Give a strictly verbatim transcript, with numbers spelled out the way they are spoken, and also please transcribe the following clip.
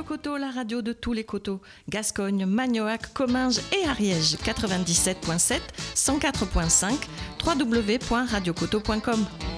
Coteau, la radio de tous les coteaux. Gascogne, Magnoac, Comminges et Ariège. quatre-vingt-dix-sept virgule sept, cent quatre virgule cinq, w w w point radio coteau point com.